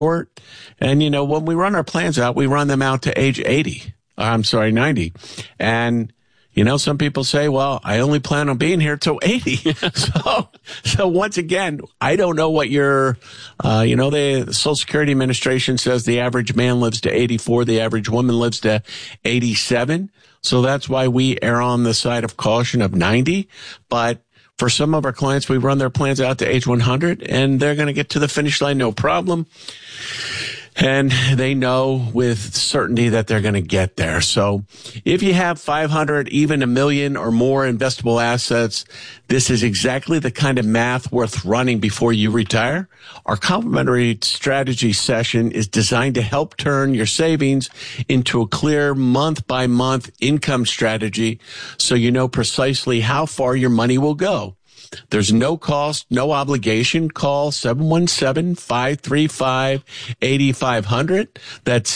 And, when we run our plans out, we run them out to age 90. And, some people say, well, I only plan on being here till 80. So once again, I don't know what the Social Security Administration says the average man lives to 84. The average woman lives to 87. So that's why we err on the side of caution of 90. But for some of our clients, we run their plans out to age 100, and they're going to get to the finish line no problem. And they know with certainty that they're going to get there. So if you have 500, even $1 million or more investable assets, this is exactly the kind of math worth running before you retire. Our complimentary strategy session is designed to help turn your savings into a clear month-by-month income strategy so you know precisely how far your money will go. There's no cost, no obligation. Call 717-535-8500. That's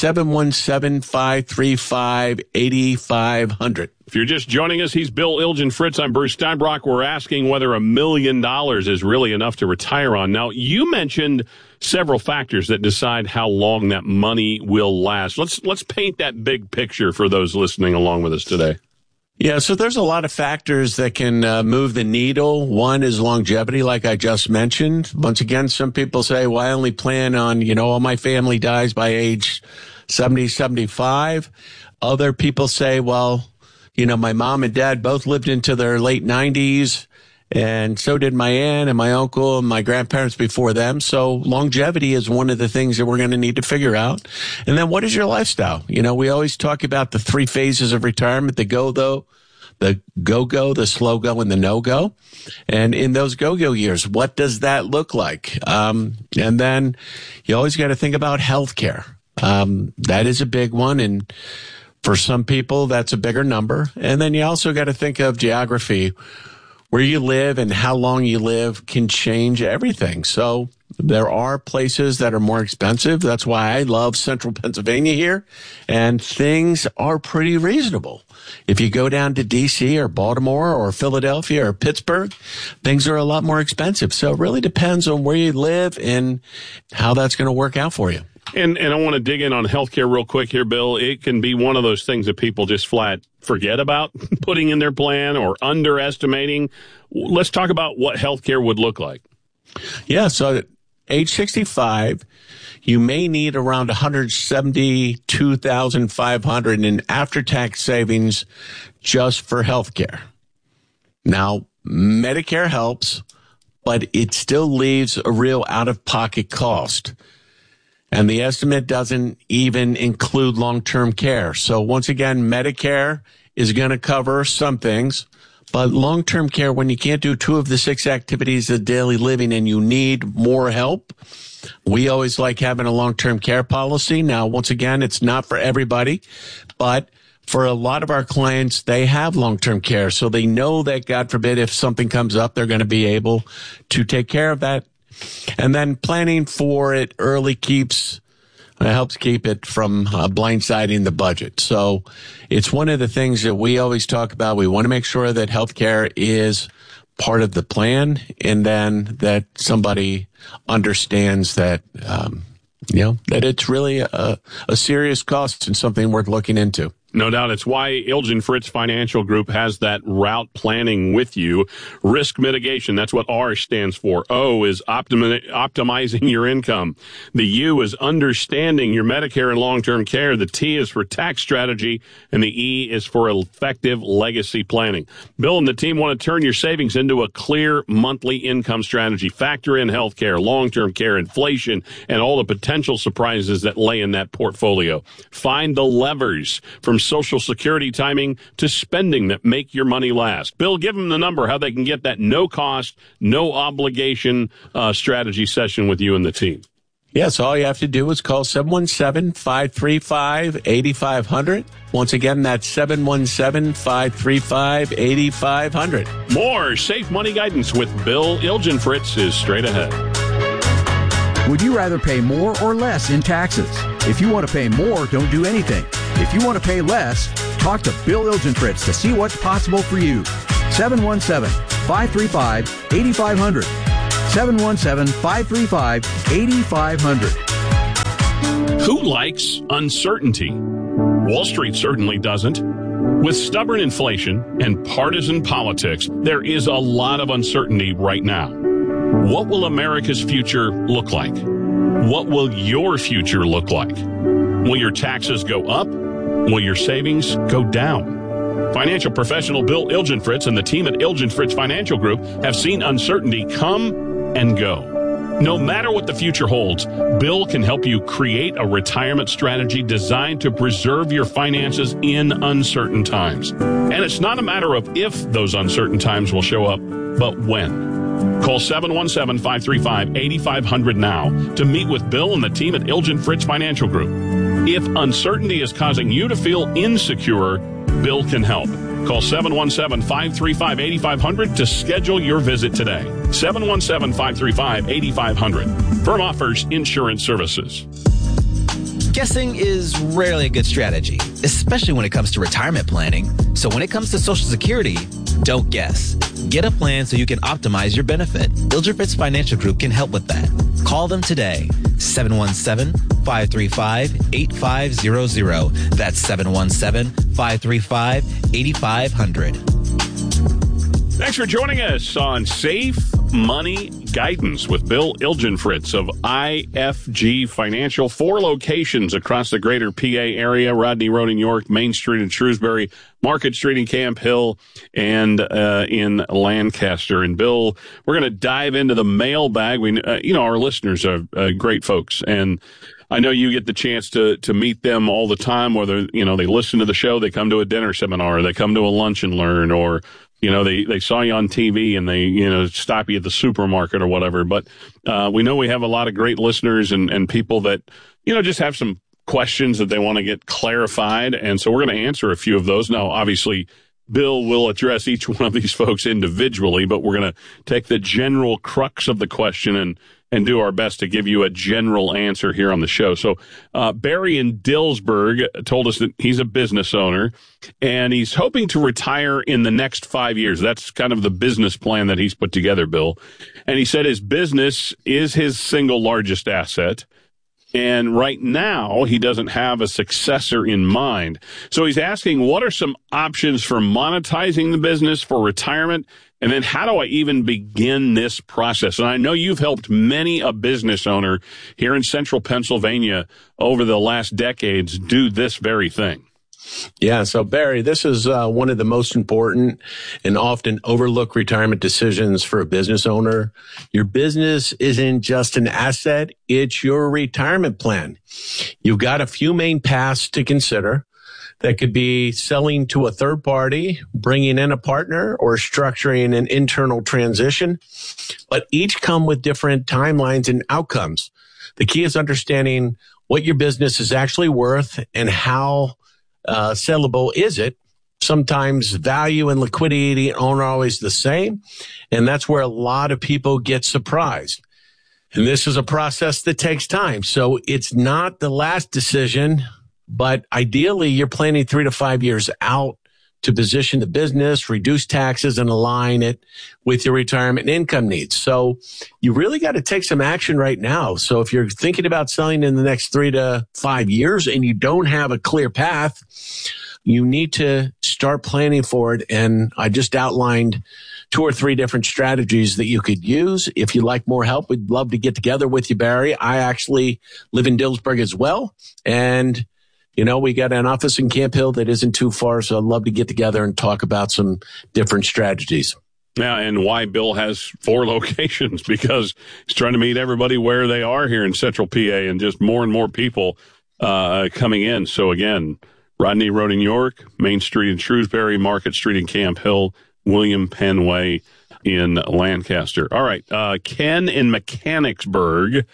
717-535-8500. If you're just joining us, he's Bill Ilgen Fritz. I'm Bruce Steinbrock. We're asking whether $1 million is really enough to retire on. Now, you mentioned several factors that decide how long that money will last. Let's paint that big picture for those listening along with us today. Yeah, so there's a lot of factors that can move the needle. One is longevity, like I just mentioned. Once again, some people say, well, I only plan on, all my family dies by age 70, 75. Other people say, well, my mom and dad both lived into their late 90s, and so did my aunt and my uncle and my grandparents before them. So longevity is one of the things that we're going to need to figure out. And then what is your lifestyle? We always talk about the 3 phases of retirement, the go-go, the slow go, and the no-go. And in those go-go years, what does that look like? And then you always got to think about healthcare. That is a big one. And for some people, that's a bigger number. And then you also got to think of geography. Where you live and how long you live can change everything. So there are places that are more expensive. That's why I love central Pennsylvania here. And things are pretty reasonable. If you go down to D.C. or Baltimore or Philadelphia or Pittsburgh, things are a lot more expensive. So it really depends on where you live and how that's going to work out for you. And I want to dig in on healthcare real quick here, Bill. It can be one of those things that people just flat forget about putting in their plan or underestimating. Let's talk about what healthcare would look like. Yeah, so at age 65, you may need around $172,500 in after-tax savings just for healthcare. Now, Medicare helps, but it still leaves a real out-of-pocket cost. And the estimate doesn't even include long-term care. So once again, Medicare is going to cover some things, but long-term care, when you can't do 2 of the 6 activities of daily living and you need more help, we always like having a long-term care policy. Now, once again, it's not for everybody, but for a lot of our clients, they have long-term care. So they know that, God forbid, if something comes up, they're going to be able to take care of that. And then planning for it early helps keep it from blindsiding the budget. So it's one of the things that we always talk about. We want to make sure that healthcare is part of the plan, and then that somebody understands that, that it's really a serious cost and something worth looking into. No doubt. It's why Ilgen Fritz Financial Group has that route planning with you. Risk mitigation, that's what R stands for. O is optimizing your income. The U is understanding your Medicare and long-term care. The T is for tax strategy. And the E is for effective legacy planning. Bill and the team want to turn your savings into a clear monthly income strategy. Factor in healthcare, long-term care, inflation, and all the potential surprises that lay in that portfolio. Find the levers from Social Security timing to spending that make your money last. Bill, give them the number, how they can get that no-cost, no-obligation strategy session with you and the team. Yes, all you have to do is call 717-535-8500. Once again, that's 717-535-8500. More Safe Money Guidance with Bill Ilgen Fritz is straight ahead. Would you rather pay more or less in taxes? If you want to pay more, don't do anything. If you want to pay less, talk to Bill Ilgen Fritz to see what's possible for you. 717-535-8500. 717-535-8500. Who likes uncertainty? Wall Street certainly doesn't. With stubborn inflation and partisan politics, there is a lot of uncertainty right now. What will America's future look like? What will your future look like? Will your taxes go up? Will your savings go down? Financial professional Bill Ilgenfritz and the team at Ilgenfritz Financial Group have seen uncertainty come and go. No matter what the future holds, Bill can help you create a retirement strategy designed to preserve your finances in uncertain times. And it's not a matter of if those uncertain times will show up, but when. Call 717-535-8500 now to meet with Bill and the team at Ilgenfritz Financial Group. If uncertainty is causing you to feel insecure, Bill can help. Call 717-535-8500 to schedule your visit today. 717-535-8500. Firm offers insurance services. Guessing is rarely a good strategy, especially when it comes to retirement planning. So when it comes to Social Security, don't guess. Get a plan so you can optimize your benefit. Ilgenfritz Financial Group can help with that. Call them today. 717-535-8500. That's 717-535-8500. Thanks for joining us on Safe Money Guidance with Bill Ilgenfritz of IFG Financial. 4 locations across the greater PA area: Rodney Road in York, Main Street in Shrewsbury, Market Street in Camp Hill, and in Lancaster. And Bill, we're going to dive into the mailbag. We, our listeners are great folks, and I know you get the chance to meet them all the time, whether, they listen to the show, they come to a dinner seminar, they come to a lunch and learn, or they saw you on TV and they, stop you at the supermarket or whatever. But we know we have a lot of great listeners and people that, just have some questions that they want to get clarified. And so we're going to answer a few of those. Now, obviously, Bill will address each one of these folks individually, but we're going to take the general crux of the question and do our best to give you a general answer here on the show. So Barry in Dillsburg told us that he's a business owner, and he's hoping to retire in the next 5 years. That's kind of the business plan that he's put together, Bill. And he said his business is his single largest asset. And right now, he doesn't have a successor in mind. So he's asking, what are some options for monetizing the business for retirement? And then how do I even begin this process? And I know you've helped many a business owner here in central Pennsylvania over the last decades do this very thing. Yeah. So Barry, this is one of the most important and often overlooked retirement decisions for a business owner. Your business isn't just an asset. It's your retirement plan. You've got a few main paths to consider. That could be selling to a third party, bringing in a partner, or structuring an internal transition, but each come with different timelines and outcomes. The key is understanding what your business is actually worth and how sellable is it. Sometimes value and liquidity aren't always the same, and that's where a lot of people get surprised. And this is a process that takes time. So it's not the last decision, but ideally you're planning 3 to 5 years out to position the business, reduce taxes, and align it with your retirement and income needs. So you really got to take some action right now. So if you're thinking about selling in the next 3 to 5 years and you don't have a clear path, you need to start planning for it. And I just outlined 2 or 3 different strategies that you could use. If you'd like more help, we'd love to get together with you, Barry. I actually live in Dillsburg as well. And we got an office in Camp Hill that isn't too far, so I'd love to get together and talk about some different strategies. Yeah, and why Bill has 4 locations, because he's trying to meet everybody where they are here in Central PA, and just more and more people coming in. So again, Rodney Road in York, Main Street in Shrewsbury, Market Street in Camp Hill, William Penn Way in Lancaster. All right. Ken in Mechanicsburg.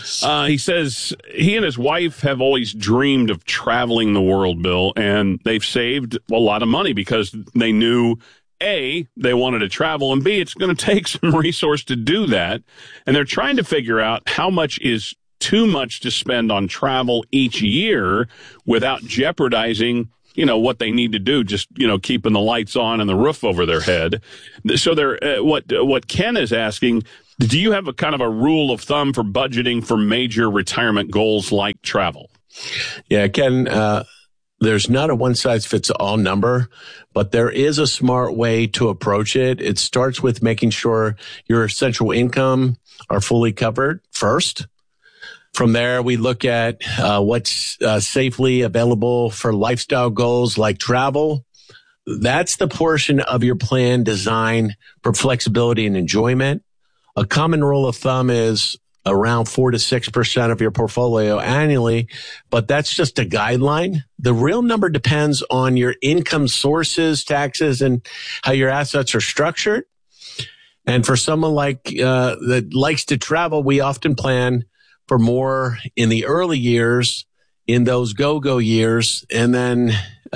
He says he and his wife have always dreamed of traveling the world, Bill, and they've saved a lot of money because they knew, A, they wanted to travel, and B, it's going to take some resource to do that. And they're trying to figure out how much is too much to spend on travel each year without jeopardizing what they need to do, just, keeping the lights on and the roof over their head. So what Ken is asking, do you have a kind of a rule of thumb for budgeting for major retirement goals like travel? Yeah, Ken, there's not a one-size-fits-all number, but there is a smart way to approach it. It starts with making sure your essential income are fully covered first. From there, we look at what's safely available for lifestyle goals like travel. That's the portion of your plan designed for flexibility and enjoyment. A common rule of thumb is around 4 to 6% of your portfolio annually, but that's just a guideline. The real number depends on your income sources, taxes, and how your assets are structured. And for someone that likes to travel, we often plan for more in the early years, in those go-go years, and then,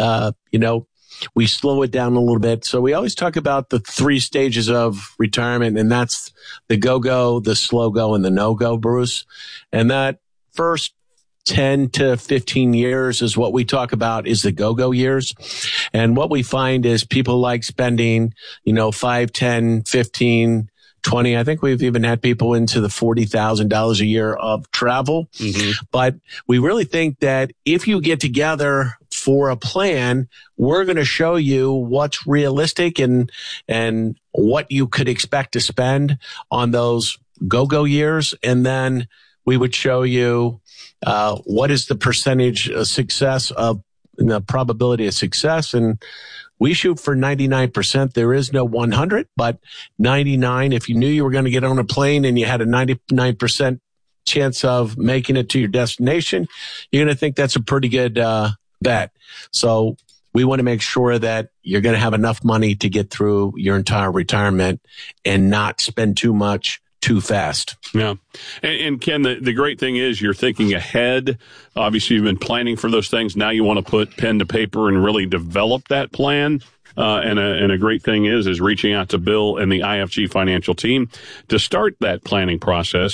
we slow it down a little bit. So we always talk about the 3 stages of retirement, and that's the go-go, the slow-go, and the no-go, Bruce. And that first 10 to 15 years is what we talk about is the go-go years. And what we find is people like spending, 5, 10, 15, 20. I think we've even had people into the $40,000 a year of travel. Mm-hmm. But we really think that if you get together for a plan, we're going to show you what's realistic and what you could expect to spend on those go-go years. And then we would show you what is the percentage of success of the probability of success. And we shoot for 99%. There is no 100, but 99. If you knew you were going to get on a plane and you had a 99% chance of making it to your destination, you're going to think that's a pretty good bet. So we want to make sure that you're going to have enough money to get through your entire retirement and not spend too much too fast. Yeah. And Ken, the great thing is you're thinking ahead. Obviously, you've been planning for those things. Now you want to put pen to paper and really develop that plan. And a great thing is reaching out to Bill and the IFG financial team to start that planning process.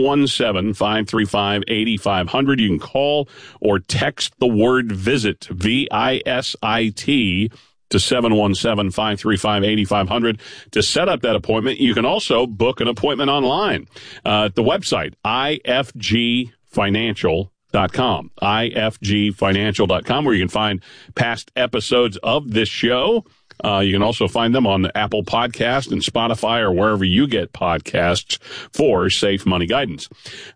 717-535-8500. You can call or text the word VISIT, VISIT, to 717-535-8500 to set up that appointment. You can also book an appointment online at the website, ifgfinancial.com, ifgfinancial.com, where you can find past episodes of this show. You can also find them on the Apple Podcast and Spotify or wherever you get podcasts for Safe Money Guidance.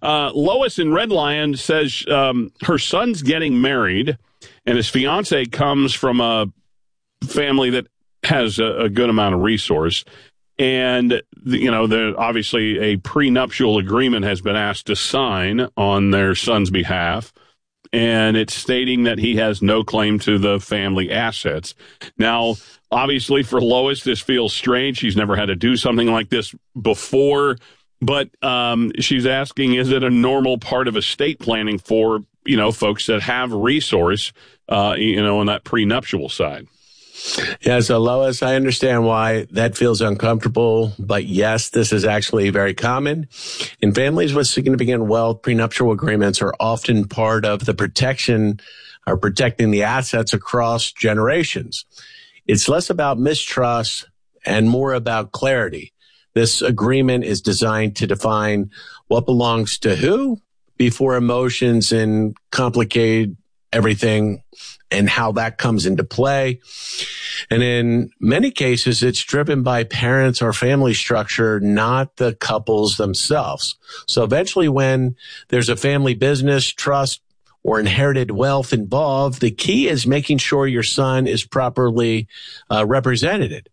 Lois in Red Lion says her son's getting married and his fiance comes from a family that has a good amount of resource. And, obviously a prenuptial agreement has been asked to sign on their son's behalf. And it's stating that he has no claim to the family assets. Now, obviously for Lois, this feels strange. She's never had to do something like this before. But she's asking, is it a normal part of estate planning for, folks that have resource, on that prenuptial side? Yeah, so Lois, I understand why that feels uncomfortable, but yes, this is actually very common. In families with significant wealth, prenuptial agreements are often part of the protection or protecting the assets across generations. It's less about mistrust and more about clarity. This agreement is designed to define what belongs to who before emotions and complicate everything and how that comes into play. And in many cases, it's driven by parents or family structure, not the couples themselves. So eventually when there's a family business, trust, or inherited wealth involved, the key is making sure your son is properly represented.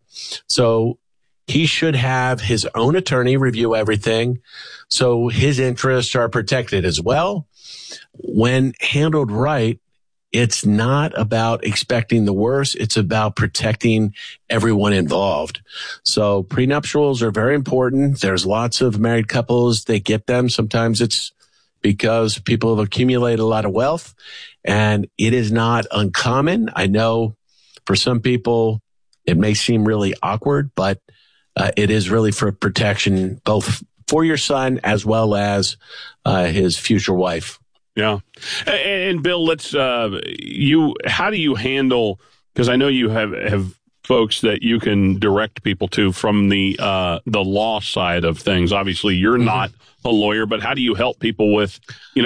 So he should have his own attorney review everything so his interests are protected as well. When handled right, it's not about expecting the worst. It's about protecting everyone involved. So prenuptials are very important. There's lots of married couples that get them. Sometimes it's because people have accumulated a lot of wealth, and it is not uncommon. I know for some people it may seem really awkward, but it is really for protection, both for your son as well as his future wife. Yeah. And Bill, how do you handle, because I know you have folks that you can direct people to from the law side of things? Obviously, you're not a lawyer, but how do you help people with,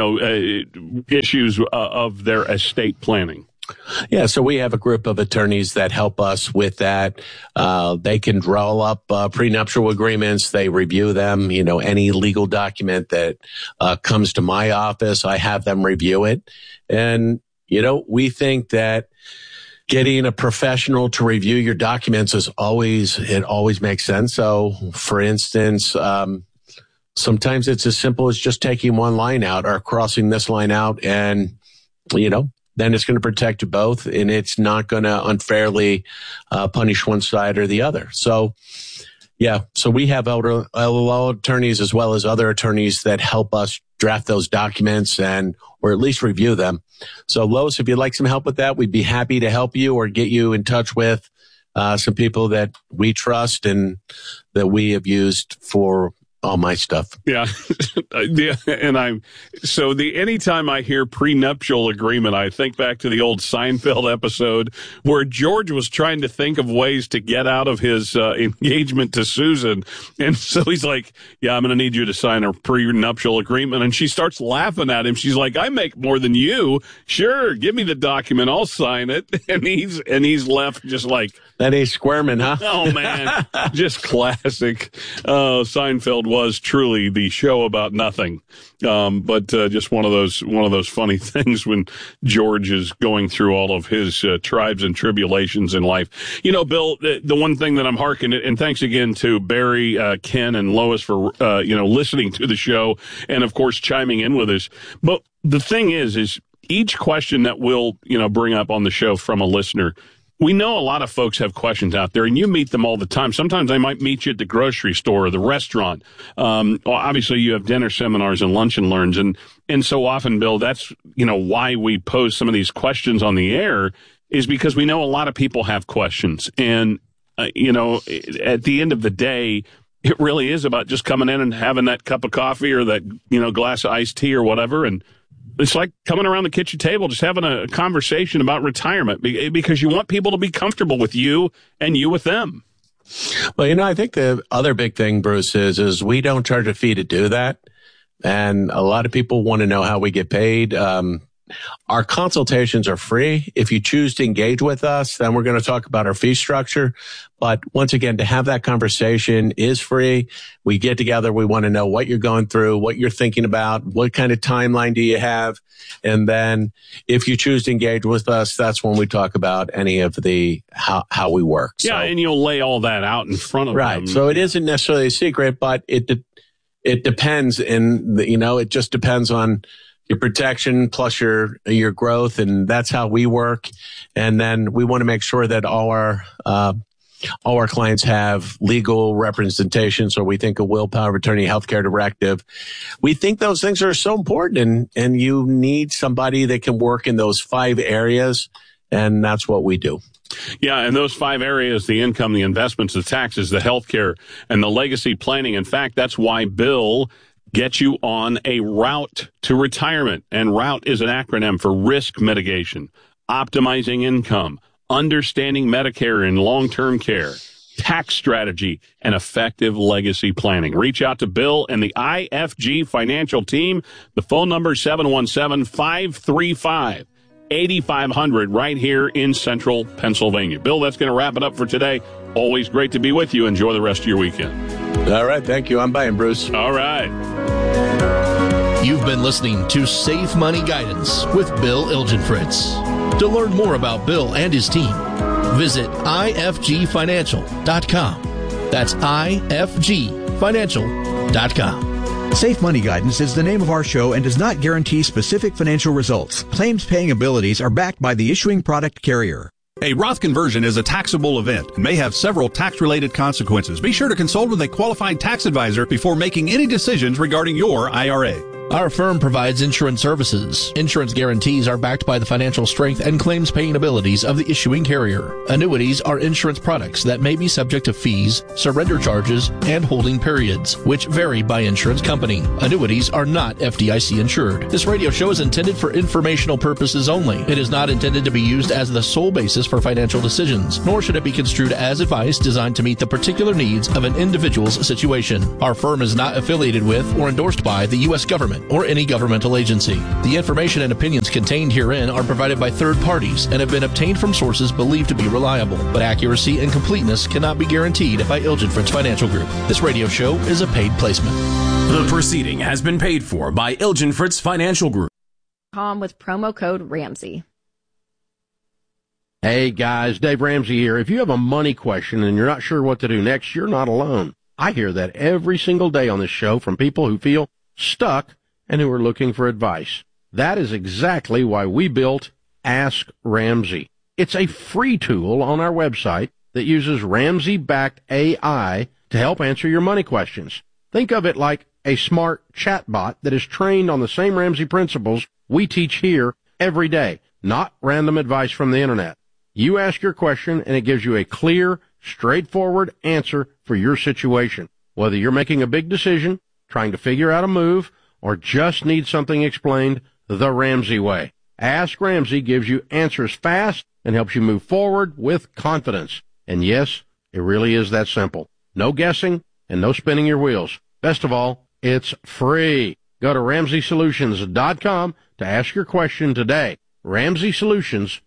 issues of their estate planning? Yeah, so we have a group of attorneys that help us with that. They can draw up prenuptial agreements. They review them. Any legal document that comes to my office, I have them review it. And, we think that getting a professional to review your documents always makes sense. So, for instance, sometimes it's as simple as just taking one line out or crossing this line out, and, then it's going to protect you both, and it's not going to unfairly punish one side or the other. So, so we have elder law attorneys as well as other attorneys that help us draft those documents or at least review them. So, Lois, if you'd like some help with that, we'd be happy to help you or get you in touch with some people that we trust and that we have used for all my stuff. Yeah. And anytime I hear prenuptial agreement, I think back to the old Seinfeld episode where George was trying to think of ways to get out of his engagement to Susan. And so he's like, yeah, I'm going to need you to sign a prenuptial agreement. And she starts laughing at him. She's like, I make more than you. Sure. Give me the document. I'll sign it. And he's left just like, that ain't squirming, huh? Oh man. Just classic. Seinfeld was truly the show about nothing. But just one of those funny things when George is going through all of his tribes and tribulations in life. Bill, the one thing that I'm hearkening, and thanks again to Barry, Ken, and Lois for listening to the show and of course chiming in with us. But the thing is each question that we'll bring up on the show from a listener, we know a lot of folks have questions out there, and you meet them all the time. Sometimes they might meet you at the grocery store or the restaurant. Obviously, you have dinner seminars and lunch and learns, and so often, Bill, that's why we pose some of these questions on the air is because we know a lot of people have questions, and at the end of the day, it really is about just coming in and having that cup of coffee or that glass of iced tea or whatever, and it's like coming around the kitchen table, just having a conversation about retirement because you want people to be comfortable with you and you with them. Well, I think the other big thing, Bruce, is we don't charge a fee to do that. And a lot of people want to know how we get paid. Our consultations are free. If you choose to engage with us, then we're going to talk about our fee structure. But once again, to have that conversation is free. We get together. We want to know what you're going through, what you're thinking about, what kind of timeline do you have? And then if you choose to engage with us, that's when we talk about any of the how we work. Yeah, and you'll lay all that out in front of them. Right. So it isn't necessarily a secret, but it depends. And, it just depends on your protection plus your growth, and that's how we work. And then we want to make sure that all our clients have legal representation. So we think a will, power of attorney, healthcare directive. We think those things are so important, and you need somebody that can work in those 5 areas, and that's what we do. Yeah, and those 5 areas, the income, the investments, the taxes, the healthcare, and the legacy planning. In fact, that's why Bill get you on a route to retirement. And route is an acronym for risk mitigation, optimizing income, understanding Medicare and long-term care, tax strategy, and effective legacy planning. Reach out to Bill and the IFG Financial Team. The phone number is 717-535-8500 right here in Central Pennsylvania. Bill, that's going to wrap it up for today. Always great to be with you. Enjoy the rest of your weekend. All right. Thank you. I'm buying, Bruce. All right. You've been listening to Save Money Guidance with Bill Ilgenfritz. To learn more about Bill and his team, visit ifgfinancial.com. That's ifgfinancial.com. Safe Money Guidance is the name of our show and does not guarantee specific financial results. Claims paying abilities are backed by the issuing product carrier. A Roth conversion is a taxable event and may have several tax-related consequences. Be sure to consult with a qualified tax advisor before making any decisions regarding your IRA. Our firm provides insurance services. Insurance guarantees are backed by the financial strength and claims paying abilities of the issuing carrier. Annuities are insurance products that may be subject to fees, surrender charges, and holding periods, which vary by insurance company. Annuities are not FDIC insured. This radio show is intended for informational purposes only. It is not intended to be used as the sole basis for financial decisions, nor should it be construed as advice designed to meet the particular needs of an individual's situation. Our firm is not affiliated with or endorsed by the U.S. government or any governmental agency. The information and opinions contained herein are provided by third parties and have been obtained from sources believed to be reliable, but accuracy and completeness cannot be guaranteed by Ilgen Fritz Financial Group. This radio show is a paid placement. The proceeding has been paid for by Ilgen Fritz Financial Group. With promo code Ramsey. Hey guys, Dave Ramsey here. If you have a money question and you're not sure what to do next, you're not alone. I hear that every single day on this show from people who feel stuck and who are looking for advice. That is exactly why we built Ask Ramsey. It's a free tool on our website that uses Ramsey-backed AI to help answer your money questions. Think of it like a smart chatbot that is trained on the same Ramsey principles we teach here every day, not random advice from the internet. You ask your question and it gives you a clear, straightforward answer for your situation. Whether you're making a big decision, trying to figure out a move, or just need something explained the Ramsey way. Ask Ramsey gives you answers fast and helps you move forward with confidence. And yes, it really is that simple. No guessing and no spinning your wheels. Best of all, it's free. Go to RamseySolutions.com to ask your question today. RamseySolutions.com.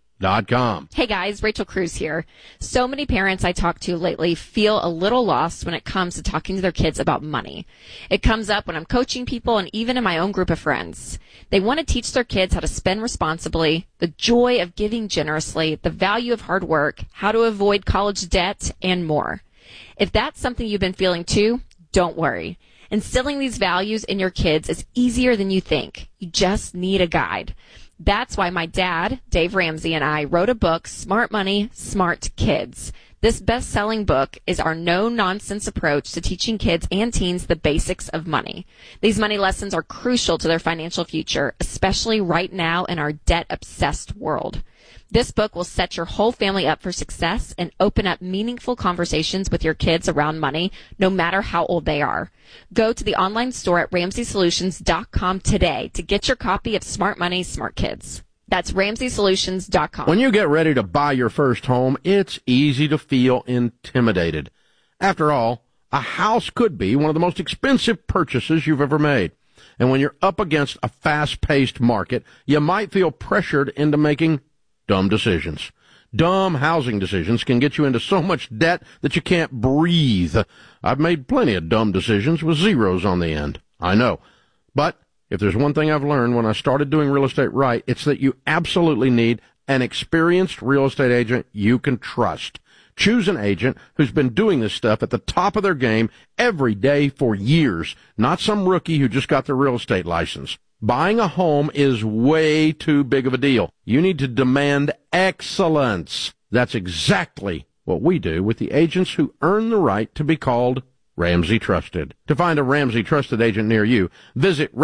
Hey guys, Rachel Cruz here. So many parents I talk to lately feel a little lost when it comes to talking to their kids about money. It comes up when I'm coaching people and even in my own group of friends. They want to teach their kids how to spend responsibly, the joy of giving generously, the value of hard work, how to avoid college debt, and more. If that's something you've been feeling too, don't worry. Instilling these values in your kids is easier than you think. You just need a guide. That's why my dad, Dave Ramsey, and I wrote a book, Smart Money, Smart Kids. This best-selling book is our no-nonsense approach to teaching kids and teens the basics of money. These money lessons are crucial to their financial future, especially right now in our debt-obsessed world. This book will set your whole family up for success and open up meaningful conversations with your kids around money, no matter how old they are. Go to the online store at RamseySolutions.com today to get your copy of Smart Money, Smart Kids. That's RamseySolutions.com. When you get ready to buy your first home, it's easy to feel intimidated. After all, a house could be one of the most expensive purchases you've ever made. And when you're up against a fast-paced market, you might feel pressured into making dumb decisions. Dumb housing decisions can get you into so much debt that you can't breathe. I've made plenty of dumb decisions with zeros on the end. I know. But if there's one thing I've learned when I started doing real estate right, it's that you absolutely need an experienced real estate agent you can trust. Choose an agent who's been doing this stuff at the top of their game every day for years, not some rookie who just got their real estate license. Buying a home is way too big of a deal. You need to demand excellence. That's exactly what we do with the agents who earn the right to be called Ramsey Trusted. To find a Ramsey Trusted agent near you, visit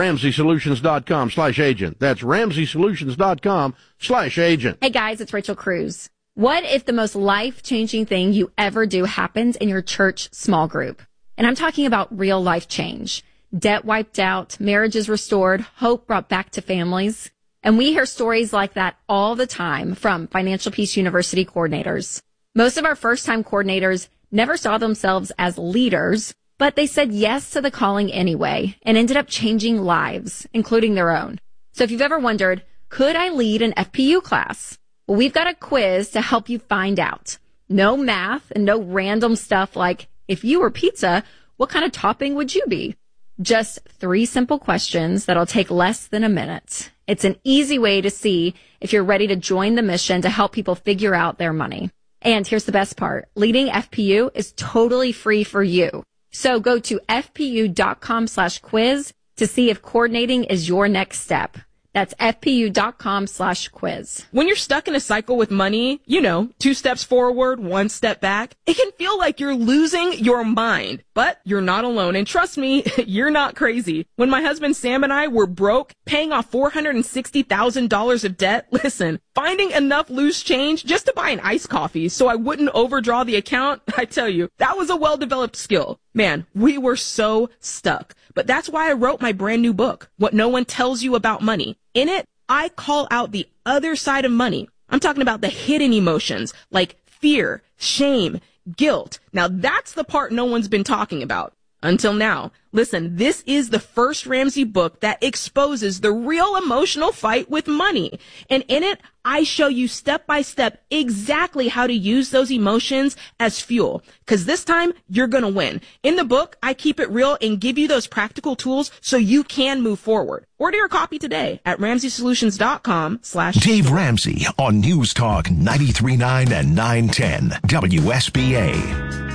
RamseySolutions.com/agent. That's RamseySolutions.com/agent. Hey guys, it's Rachel Cruz. What if the most life-changing thing you ever do happens in your church small group? And I'm talking about real life change. Debt wiped out, marriages restored, hope brought back to families. And we hear stories like that all the time from Financial Peace University coordinators. Most of our first-time coordinators never saw themselves as leaders, but they said yes to the calling anyway and ended up changing lives, including their own. So if you've ever wondered, could I lead an FPU class? Well, we've got a quiz to help you find out. No math and no random stuff like, if you were pizza, what kind of topping would you be? Just 3 simple questions that'll take less than a minute. It's an easy way to see if you're ready to join the mission to help people figure out their money. And here's the best part. Leading FPU is totally free for you. So go to fpu.com/quiz to see if coordinating is your next step. That's FPU.com/quiz. When you're stuck in a cycle with money, 2 steps forward, 1 step back, it can feel like you're losing your mind. But you're not alone. And trust me, you're not crazy. When my husband Sam and I were broke, paying off $460,000 of debt, listen, finding enough loose change just to buy an iced coffee so I wouldn't overdraw the account, I tell you, that was a well-developed skill. Man, we were so stuck. But that's why I wrote my brand new book, What No One Tells You About Money. In it, I call out the other side of money. I'm talking about the hidden emotions like fear, shame, guilt. Now that's the part no one's been talking about. Until now. Listen, this is the first Ramsey book that exposes the real emotional fight with money. And in it, I show you step by step exactly how to use those emotions as fuel. Because this time, you're going to win. In the book, I keep it real and give you those practical tools so you can move forward. Order your copy today at RamseySolutions.com/ Dave Ramsey on News Talk 93.9 and 910 WSBA.